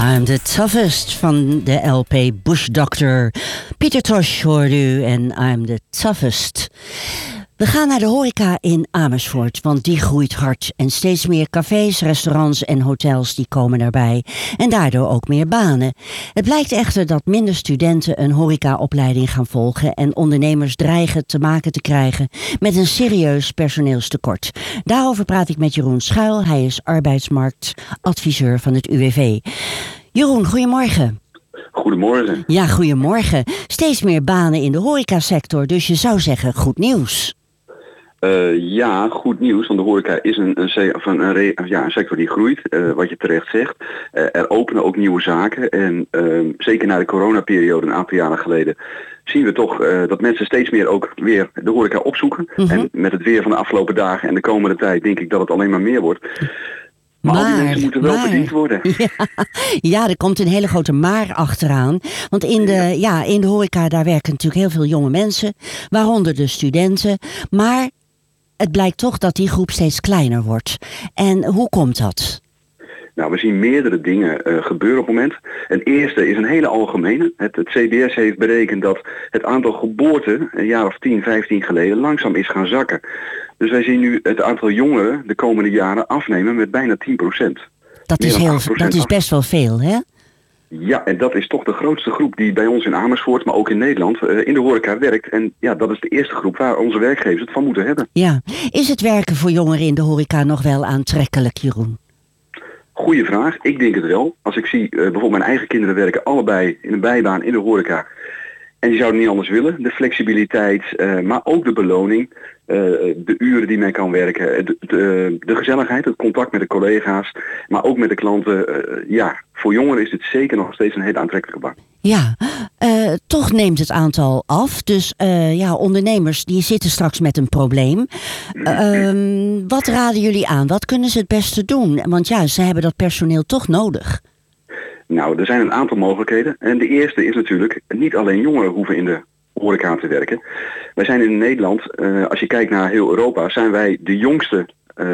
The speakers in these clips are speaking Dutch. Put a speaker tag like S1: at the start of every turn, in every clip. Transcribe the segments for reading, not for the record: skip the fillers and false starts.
S1: I'm the toughest van de LP Bush Doctor. Pieter Tosh hoorde u en I'm the toughest. We gaan naar de horeca in Amersfoort, want die groeit hard. En steeds meer cafés, restaurants en hotels die komen erbij. En daardoor ook meer banen. Het blijkt echter dat minder studenten een horecaopleiding gaan volgen. En ondernemers dreigen te maken te krijgen met een serieus personeelstekort. Daarover praat ik met Jeroen Schuil. Hij is arbeidsmarktadviseur van het UWV. Jeroen, goedemorgen.
S2: Goedemorgen.
S1: Ja, goedemorgen. Steeds meer banen in de horecasector, dus je zou zeggen goed nieuws.
S2: Ja, goed nieuws, want de horeca is een sector die groeit, wat je terecht zegt. Er openen ook nieuwe zaken en zeker na de coronaperiode een aantal jaren geleden zien we toch dat mensen steeds meer ook weer de horeca opzoeken.
S1: Mm-hmm.
S2: En met het weer van de afgelopen dagen en de komende tijd denk ik dat het alleen maar meer wordt. Maar al die mensen moeten wel bediend worden.
S1: Ja, er komt een hele grote maar achteraan. Want in de horeca daar werken natuurlijk heel veel jonge mensen, waaronder de studenten. Maar het blijkt toch dat die groep steeds kleiner wordt. En hoe komt dat?
S2: Nou, we zien meerdere dingen gebeuren op het moment. Het eerste is een hele algemene. Het CBS heeft berekend dat het aantal geboorten een jaar of 10, 15 geleden langzaam is gaan zakken. Dus wij zien nu het aantal jongeren de komende jaren afnemen met bijna 10%.
S1: Dat is best wel veel, hè?
S2: Ja, en dat is toch de grootste groep die bij ons in Amersfoort, maar ook in Nederland, in de horeca werkt. En ja, dat is de eerste groep waar onze werkgevers het van moeten hebben.
S1: Ja. Is het werken voor jongeren in de horeca nog wel aantrekkelijk, Jeroen?
S2: Goeie vraag. Ik denk het wel. Als ik zie, bijvoorbeeld mijn eigen kinderen werken allebei in een bijbaan in de horeca. En die zouden niet anders willen. De flexibiliteit, maar ook de beloning. De uren die men kan werken. De gezelligheid, het contact met de collega's. Maar ook met de klanten. Voor jongeren is dit zeker nog steeds een hele aantrekkelijke baan.
S1: Ja, toch neemt het aantal af. Dus ondernemers die zitten straks met een probleem. Wat raden jullie aan? Wat kunnen ze het beste doen? Want ja, ze hebben dat personeel toch nodig.
S2: Nou, er zijn een aantal mogelijkheden. En de eerste is natuurlijk, niet alleen jongeren hoeven in de horeca te werken. Wij zijn in Nederland, als je kijkt naar heel Europa, zijn wij de jongste,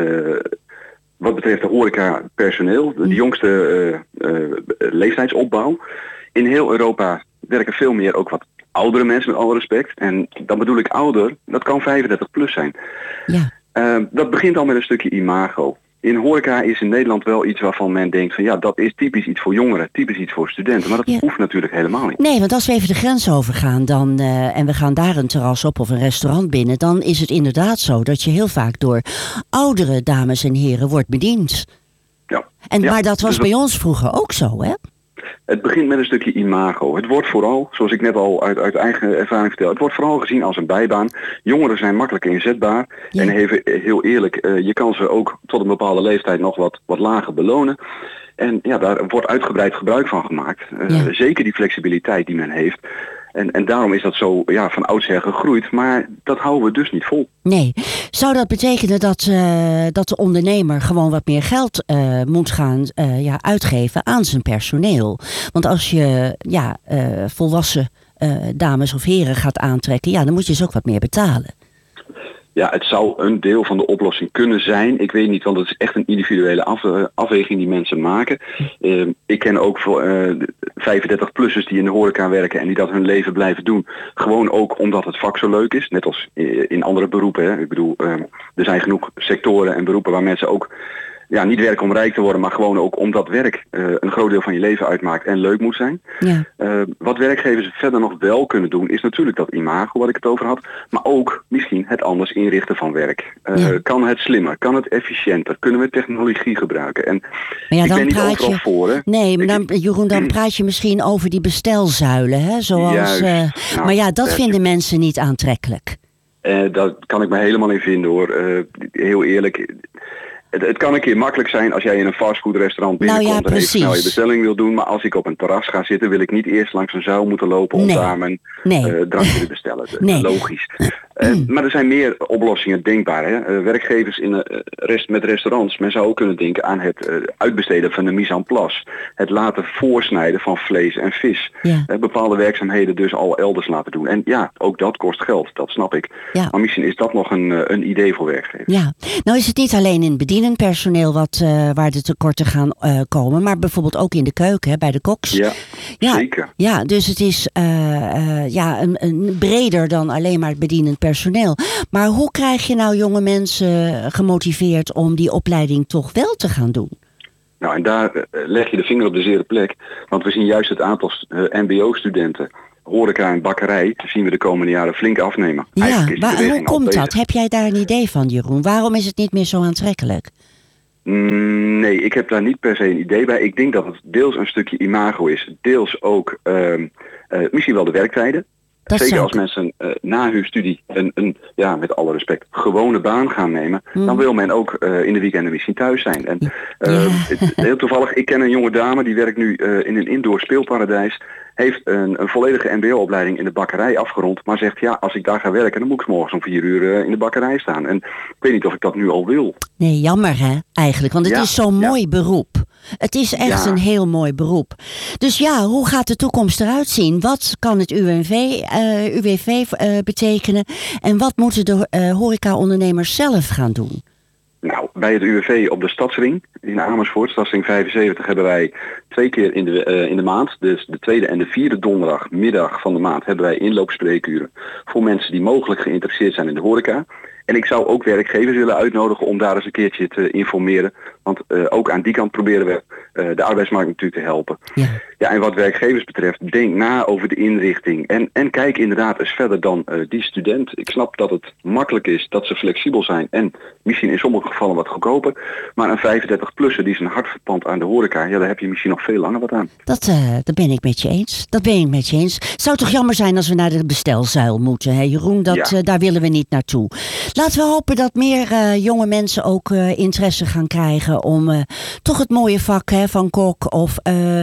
S2: wat betreft de horeca personeel, de jongste leeftijdsopbouw. In heel Europa werken veel meer ook wat oudere mensen, met alle respect. En dan bedoel ik ouder, dat kan 35 plus zijn.
S1: Ja.
S2: Dat begint al met een stukje imago. In horeca is in Nederland wel iets waarvan men denkt van ja, dat is typisch iets voor jongeren, typisch iets voor studenten. Maar dat hoeft natuurlijk helemaal niet.
S1: Nee, want als we even de grens overgaan dan, en we gaan daar een terras op of een restaurant binnen, dan is het inderdaad zo dat je heel vaak door oudere dames en heren wordt bediend.
S2: Ja.
S1: Maar dat was bij ons vroeger ook zo, hè?
S2: Het begint met een stukje imago. Het wordt vooral, zoals ik net al uit eigen ervaring vertel, het wordt vooral gezien als een bijbaan. Jongeren zijn makkelijk inzetbaar. Ja. En heel eerlijk, je kan ze ook tot een bepaalde leeftijd nog wat lager belonen. En ja, daar wordt uitgebreid gebruik van gemaakt. Zeker die flexibiliteit die men heeft. En daarom is dat zo van oudsher gegroeid. Maar dat houden we dus niet vol.
S1: Nee. Zou dat betekenen dat de ondernemer gewoon wat meer geld moet gaan uitgeven aan zijn personeel? Want als je volwassen dames of heren gaat aantrekken, dan moet je ze ook wat meer betalen.
S2: Ja, het zou een deel van de oplossing kunnen zijn. Ik weet niet, want het is echt een individuele afweging die mensen maken. Ik ken ook 35-plussers die in de horeca werken en die dat hun leven blijven doen. Gewoon ook omdat het vak zo leuk is. Net als in andere beroepen. Hè. Ik bedoel, er zijn genoeg sectoren en beroepen waar mensen ook niet werken om rijk te worden, maar gewoon ook omdat werk een groot deel van je leven uitmaakt en leuk moet zijn. Ja. Wat werkgevers verder nog wel kunnen doen, is natuurlijk dat imago wat ik het over had, maar ook misschien het anders inrichten van werk. Kan het slimmer? Kan het efficiënter? Kunnen we technologie gebruiken? En ik ben niet overal voor. Hè?
S1: Nee, maar Jeroen, dan praat je misschien over die bestelzuilen, hè? Zoals, maar dat vinden mensen niet aantrekkelijk.
S2: Daar kan ik me helemaal in vinden, hoor. Heel eerlijk. Het kan een keer makkelijk zijn als jij in een fastfoodrestaurant binnenkomt en even snel je bestelling wil doen. Maar als ik op een terras ga zitten, wil ik niet eerst langs een zuil moeten lopen om daar mijn drankje te bestellen. Logisch. Maar er zijn meer oplossingen denkbaar. Hè? Werkgevers met restaurants, men zou ook kunnen denken aan het uitbesteden van de mise en place. Het laten voorsnijden van vlees en vis.
S1: Ja.
S2: Bepaalde werkzaamheden dus al elders laten doen. En ja, ook dat kost geld, dat snap ik.
S1: Ja.
S2: Maar misschien is dat nog een idee voor werkgevers.
S1: Ja, nou is het niet alleen in het bedienend personeel waar de tekorten gaan komen, maar bijvoorbeeld ook in de keuken, hè, bij de koks.
S2: Ja, zeker.
S1: Ja, dus het is een breder dan alleen maar het bedienend personeel. Maar hoe krijg je nou jonge mensen gemotiveerd om die opleiding toch wel te gaan doen?
S2: Nou, en daar leg je de vinger op de zere plek. Want we zien juist het aantal mbo-studenten, horeca en bakkerij, zien we de komende jaren flink afnemen.
S1: Ja, maar hoe komt dat? Heb jij daar een idee van, Jeroen? Waarom is het niet meer zo aantrekkelijk?
S2: Nee, ik heb daar niet per se een idee bij. Ik denk dat het deels een stukje imago is. Deels ook misschien wel de werktijden. Zeker als mensen na hun studie een met alle respect, gewone baan gaan nemen, dan wil men ook in de weekenden misschien thuis zijn. En heel toevallig, ik ken een jonge dame die werkt nu in een indoor speelparadijs, heeft een volledige mbo-opleiding in de bakkerij afgerond, maar zegt ja, als ik daar ga werken, dan moet ik 's morgens om 4 uur in de bakkerij staan. En ik weet niet of ik dat nu al wil.
S1: Nee, jammer hè, eigenlijk, want het is zo'n mooi beroep. Het is echt een heel mooi beroep. Dus ja, hoe gaat de toekomst eruit zien? Wat kan het UWV betekenen? En wat moeten de horeca-ondernemers zelf gaan doen?
S2: Nou, bij het UWV op de Stadsring in Amersfoort, Stadsring 75, hebben wij 2 keer in de maand, dus de 2e en de 4e donderdagmiddag van de maand, hebben wij inloopspreekuren voor mensen die mogelijk geïnteresseerd zijn in de horeca. En ik zou ook werkgevers willen uitnodigen om daar eens een keertje te informeren. Want ook aan die kant proberen we de arbeidsmarkt natuurlijk te helpen. Ja, en wat werkgevers betreft, denk na over de inrichting. En kijk inderdaad eens verder dan die student. Ik snap dat het makkelijk is, dat ze flexibel zijn. En misschien in sommige gevallen wat goedkoper. Maar een 35-plusser die zijn hart verpand aan de horeca, ja, daar heb je misschien nog veel langer wat aan.
S1: Dat ben ik met je eens. Het zou toch jammer zijn als we naar de bestelzuil moeten, hè Jeroen? Daar willen we niet naartoe. Laten we hopen dat meer jonge mensen ook interesse gaan krijgen om toch het mooie vak van kok of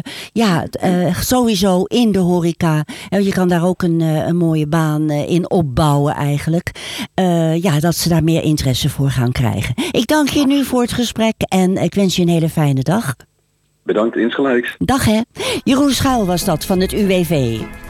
S1: sowieso in de horeca. Je kan daar ook een mooie baan in opbouwen eigenlijk. Dat ze daar meer interesse voor gaan krijgen. Ik dank je nu voor het gesprek en ik wens je een hele fijne dag.
S2: Bedankt, insgelijks.
S1: Dag hè. Jeroen Schuil was dat van het UWV.